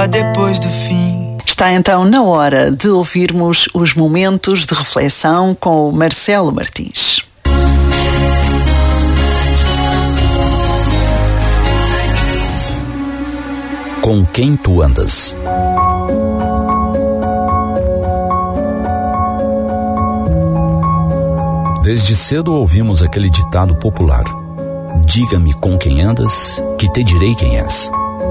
melhor depois do fim. Está então na hora de ouvirmos os momentos de reflexão com o Marcelo Martins. Com quem tu andas? Desde cedo ouvimos aquele ditado popular: diga-me com quem andas, que te direi quem és.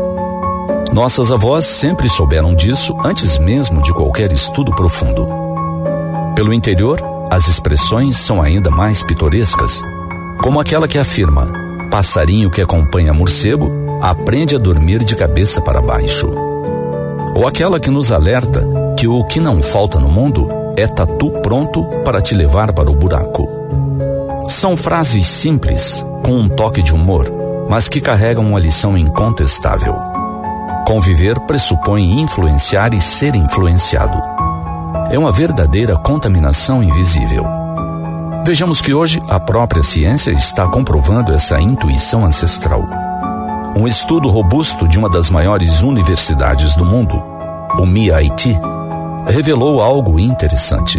Nossas avós sempre souberam disso antes mesmo de qualquer estudo profundo. Pelo interior, as expressões são ainda mais pitorescas, como aquela que afirma: passarinho que acompanha morcego aprende a dormir de cabeça para baixo. Ou aquela que nos alerta que o que não falta no mundo é tatu pronto para te levar para o buraco. São frases simples, com um toque de humor, mas que carregam uma lição incontestável. Conviver pressupõe influenciar e ser influenciado. É uma verdadeira contaminação invisível. Vejamos que hoje a própria ciência está comprovando essa intuição ancestral. Um estudo robusto de uma das maiores universidades do mundo, o MIT, revelou algo interessante.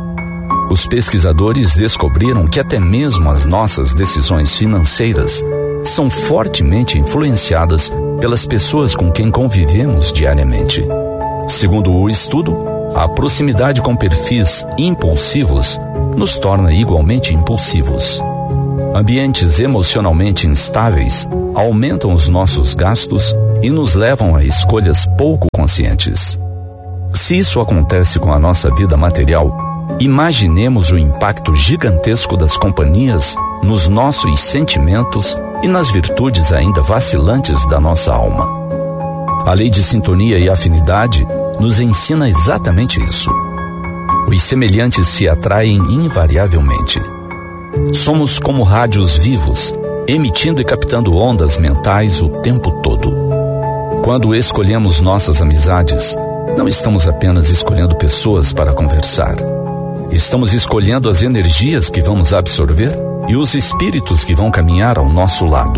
Os pesquisadores descobriram que até mesmo as nossas decisões financeiras são fortemente influenciadas pelas pessoas com quem convivemos diariamente. Segundo o estudo, a proximidade com perfis impulsivos nos torna igualmente impulsivos. Ambientes emocionalmente instáveis aumentam os nossos gastos e nos levam a escolhas pouco conscientes. Se isso acontece com a nossa vida material, imaginemos o impacto gigantesco das companhias nos nossos sentimentos e nas virtudes ainda vacilantes da nossa alma. A lei de sintonia e afinidade nos ensina exatamente isso. Os semelhantes se atraem invariavelmente. Somos como rádios vivos, emitindo e captando ondas mentais o tempo todo. Quando escolhemos nossas amizades, não estamos apenas escolhendo pessoas para conversar. Estamos escolhendo as energias que vamos absorver e os espíritos que vão caminhar ao nosso lado.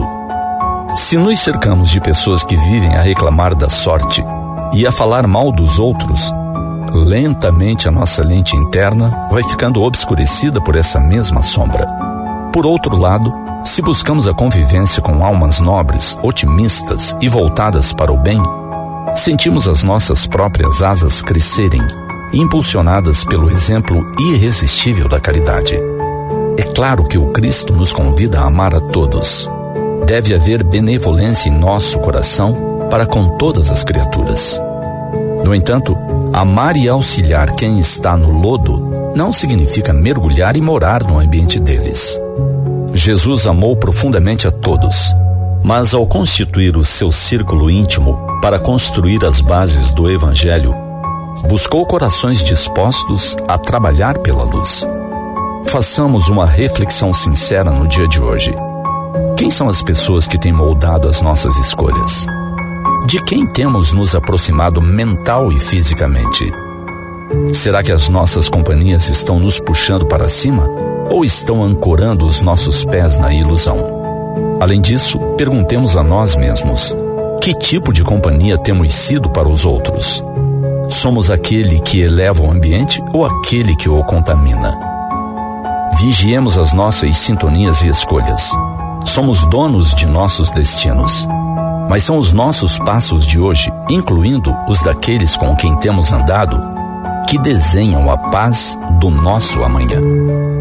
Se nos cercamos de pessoas que vivem a reclamar da sorte e a falar mal dos outros, lentamente a nossa lente interna vai ficando obscurecida por essa mesma sombra. Por outro lado, se buscamos a convivência com almas nobres, otimistas e voltadas para o bem, sentimos as nossas próprias asas crescerem, impulsionadas pelo exemplo irresistível da caridade. É claro que o Cristo nos convida a amar a todos. Deve haver benevolência em nosso coração para com todas as criaturas. No entanto, amar e auxiliar quem está no lodo não significa mergulhar e morar no ambiente deles. Jesus amou profundamente a todos, mas ao constituir o seu círculo íntimo para construir as bases do Evangelho, buscou corações dispostos a trabalhar pela luz. Façamos uma reflexão sincera no dia de hoje. Quem são as pessoas que têm moldado as nossas escolhas? De quem temos nos aproximado mental e fisicamente? Será que as nossas companhias estão nos puxando para cima ou estão ancorando os nossos pés na ilusão? Além disso, perguntemos a nós mesmos: que tipo de companhia temos sido para os outros? Somos aquele que eleva o ambiente ou aquele que o contamina? Vigiemos as nossas sintonias e escolhas. Somos donos de nossos destinos, mas são os nossos passos de hoje, incluindo os daqueles com quem temos andado, que desenham a paz do nosso amanhã.